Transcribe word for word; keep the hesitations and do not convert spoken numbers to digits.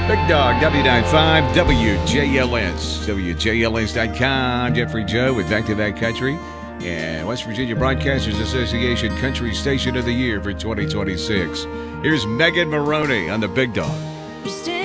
Big Dog, W ninety-five, W J L S, W J L S dot com. Jeffrey Joe with Back to Back Country and West Virginia Broadcasters Association Country Station of the Year for twenty twenty-six. Here's Megan Maroney on the Big Dog.